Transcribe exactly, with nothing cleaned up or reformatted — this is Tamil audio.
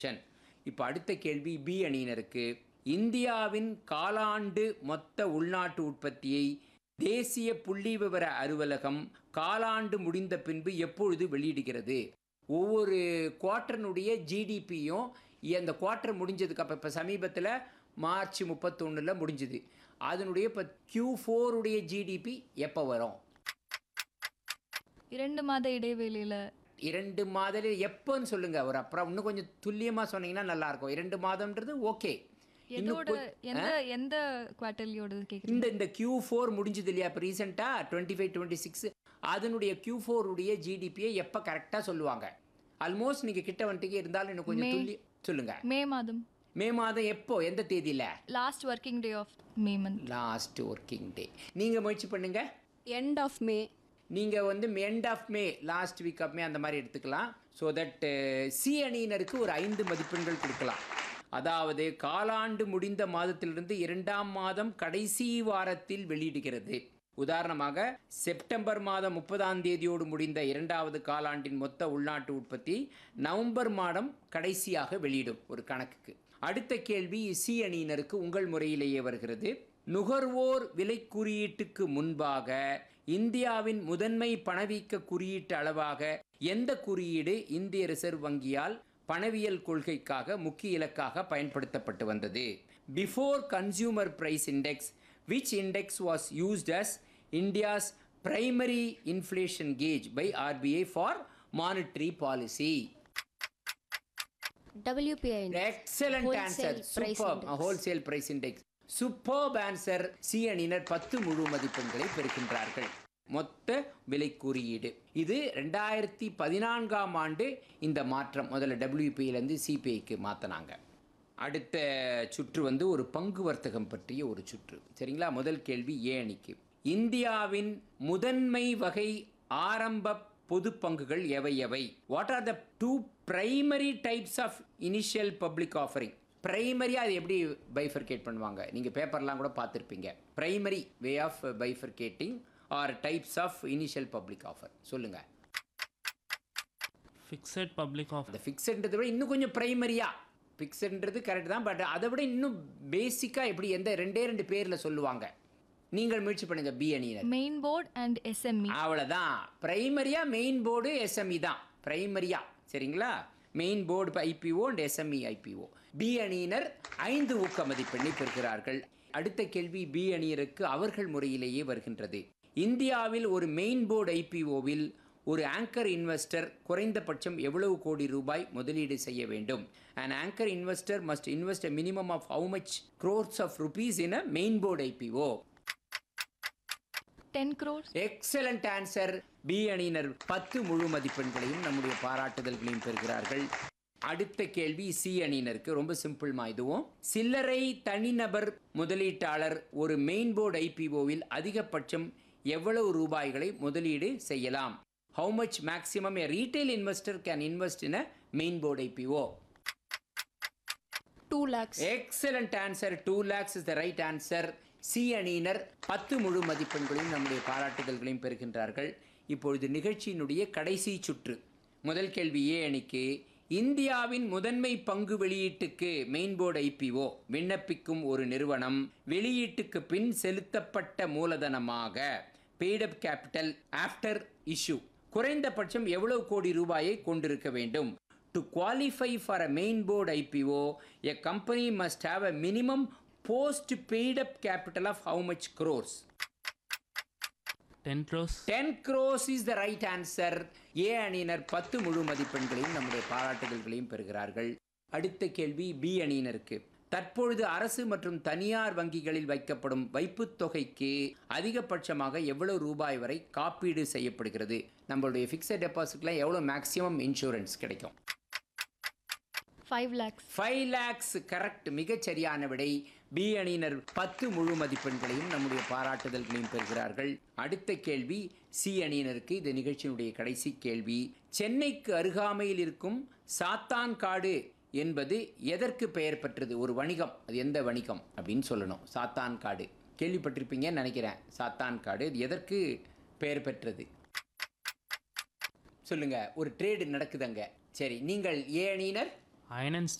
இப்போ அடுத்த கேள்வி பி அணியினருக்கு. இந்தியாவின் காலாண்டு மொத்த உள்நாட்டு உற்பத்தியை தேசிய புள்ளிவிவர அலுவலகம் காலாண்டு முடிந்த பின்பு எப்பொழுது வெளியிடுகிறது? ஒவ்வொரு குவார்ட்டர்னுடைய ஜிடிபியும் அந்த குவார்ட்டர் முடிஞ்சதுக்கு அப்போ இப்போ சமீபத்தில் மார்ச் முப்பத்தொன்னில் முடிஞ்சுது. அதனுடைய இப்போ கியூ ஃபோருடைய ஜிடிபி எப்போ வரும்? இரண்டு மாத இடைவெளியில். இரண்டு மாதம் எப்போன்னு சொல்லுங்கள். ஒரு அப்புறம் இன்னும் கொஞ்சம் துல்லியமாக சொன்னீங்கன்னா நல்லாயிருக்கும். இரண்டு மாதம்ன்றது ஓகே. எதோட எந்த எந்த குவார்ட்டர்லியோட கேட்குறீங்க? இந்த இந்த கியூ ஃபோர் முடிஞ்சது இல்லையா இப்போ ரீசெண்டாக டுவெண்ட்டி ஃபைவ் டுவெண்ட்டி சிக்ஸ் அதனுடைய கியூ ஃபோருடைய ஜிடிபியை எப்போ கரெக்டாக சொல்லுவாங்க? ஆல்மோஸ்ட் நீங்கள் கிட்ட வந்துட்டு இருந்தாலும் இன்னும் கொஞ்சம் துல்லி சொல்லுங்கள். மே மாதம். மே மாதம் எப்போ எந்த தேதியில்? Last working day of May month. Last working day. நீங்கள் முயற்சி பண்ணுங்கள். எண்ட் ஆஃப் மே. நீங்கள் வந்து end of May, last week of மே அந்த மாதிரி எடுத்துக்கலாம். ஸோ தட் சி அணியினருக்கு ஒரு ஐந்து மதிப்பெண்கள் கொடுக்கலாம். அதாவது காலாண்டு முடிந்த மாதத்திலிருந்து இரண்டாம் மாதம் கடைசி வாரத்தில் வெளியிடுகிறது. உதாரணமாக செப்டம்பர் மாதம் முப்பதாம் தேதியோடு முடிந்த இரண்டாவது காலாண்டின் மொத்த உள்நாட்டு உற்பத்தி நவம்பர் மாதம் கடைசியாக வெளியிடும் ஒரு கணக்குக்கு. அடுத்த கேள்வி சி அணியினருக்கு உங்கள் முறையிலேயே வருகிறது. நுகர்வோர் விலை குறியீட்டுக்கு முன்பாக இந்தியாவின் முதன்மை பணவீக்க குறியீட்டு அளவாக எந்த குறியீடு இந்திய ரிசர்வ் வங்கியால் பணவியல் கொள்கைக்காக முக்கிய இலக்காக பயன்படுத்தப்பட்டு வந்தது? Before consumer price index which index was used as India's primary inflation gauge by R B I for monetary policy? W P I index. Excellent answer. Superb. A wholesale price index. Superb answer. C அணியினர் பத்து முழு மதிப்பெண்களை பெறுகின்றார்கள். மொத்த விலை குறியீடு இது ரெண்டாயிரத்தி பதினான்காம் ஆண்டு இந்த மாற்றம் முதல்ல டபிள்யூபியிலேருந்து சிபிஐக்கு மாற்றினாங்க. அடுத்த சுற்று வந்து ஒரு பங்கு வர்த்தகம் பற்றிய ஒரு சுற்று. சரிங்களா? முதல் கேள்வி ஏ அணிக்கு. இந்தியாவின் முதன்மை வகை ஆரம்ப பொது பங்குகள் எவை எவை? What are the two primary types of initial public offering? பிரைமரியாக அது எப்படி பைஃபர்கேட் பண்ணுவாங்க? நீங்கள் பேப்பர்லாம் கூட பார்த்துருப்பீங்க. Primary way of bifurcating R types of initial public offer சொல்லுங்கள். Fixed public offer. அந்த ஃபிக்ஸட்ன்றதை விட இன்னும் கொஞ்சம் பிரைமரியாக, ஃபிக்ஸட்ன்றது கரெக்ட் தான், பட் அதை விட இன்னும் பேசிக்காக எப்படி எந்த ரெண்டே ரெண்டு பேரில் சொல்லுவாங்க? நீங்கள் முயற்சி பண்ணுங்கள் பி அணியினர். Main board and SME. அவ்வளோதான். பிரைமரியாக மெயின் போர்டு எஸ்எம்இ தான் பிரைமரியாக. சரிங்களா? Main board IPO and SME IPO. B அணியினர் ஐந்து ஊக்க மதிப்பெண்ணை பெறுகிறார்கள். அடுத்த கேள்வி பி அணியருக்கு அவர்கள் முறையிலேயே வருகின்றது. இந்தியாவில் ஒரு மெயின் போர்டு ஐபிஓவில் ஒரு ஆங்கர் இன்வெஸ்டர் குறைந்தபட்சம் எவ்வளவு கோடி ரூபாய் முதலீடு செய்ய வேண்டும்? An anchor investor must invest a minimum of how much crores of rupees in a main board I P O? ten crores. Excellent answer. B அணியினர் பத்து முழு மதிப்பெண்களையும் நம்முடைய பாராட்டுதல்களையும் பெறுகிறார்கள். அடுத்த கேள்வி சி அணியினருக்கு ரொம்ப சிம்பிள்மா. இதுவும் சில்லறை தனிநபர் முதலீட்டாளர் ஒரு மெயின் போர்டு ஐபிஓவில் அதிகபட்சம் எவ்வளவு ரூபாய்களை முதலீடு செய்யலாம்? How much maximum a retail investor can invest in a main board I P O? two lakhs. Excellent answer. two lakhs is the right answer. C அணியினர் பத்து முழு மதிப்பெண்களையும் நம்முடைய பாராட்டுதல்களையும் பெறுகின்றார்கள். இப்பொழுது நிகழ்ச்சியினுடைய கடைசி சுற்று. முதல் கேள்வி ஏ அணிக்கு. இந்தியாவின் முதன்மை பங்கு வெளியீட்டுக்கு மெயின் போர்டு ஐபிஓ விண்ணப்பிக்கும் ஒரு நிறுவனம் வெளியீட்டுக்கு பின் செலுத்தப்பட்ட மூலதனமாக paid up capital after issue குறைந்தபட்சம் எவ்வளவு கோடி ரூபாயை கொண்டிருக்க வேண்டும்? To qualify for a main board I P O, a company must have a minimum post paid up capital of how much crores? ten crores. ten crores is the right answer. ஏ அணியினர் பத்து முழு மதிப்பெண்களையும் நம்முடைய பாராட்டுதல்களையும் பெறுகிறார்கள். அடுத்த கேள்வி பி அணியினருக்கு. தற்பொழுது அரசு மற்றும் தனியார் வங்கிகளில் வைக்கப்படும் வைப்புத் தொகைக்கு அதிகபட்சமாக எவ்வளவு ரூபாய் வரை காப்பீடு செய்யப்படுகிறது? நம்மளுடைய ஃபிக்ஸட் டெபாசிட்ல எவ்வளவு மேக்ஸிமம் இன்சூரன்ஸ் கிடைக்கும்? five lakhs. five lakhs correct. மிகச் சரியான விடை. பி அணியினர் பத்து முழு மதிப்பெண்களையும் நம்முடைய பாராட்டுதல்களையும் பெறுகிறார்கள். அடுத்த கேள்வி சி அணியினருக்கு. இந்த நிகழ்ச்சியினுடைய கடைசி கேள்வி. சென்னைக்கு அருகாமையில் இருக்கும் சாத்தான்காடு என்பது எதற்கு பெயர் பெற்றது? ஒரு வணிகம். அது எந்த வணிகம் அப்படின்னு சொல்லணும். சாத்தான்காடு கேள்விப்பட்டிருப்பீங்கன்னு நினைக்கிறேன். சாத்தான்காடு இது எதற்கு பெயர் பெற்றது சொல்லுங்க. ஒரு ட்ரேடு நடக்குதுங்க. சரி, நீங்கள் ஏ அணியினர் Iron and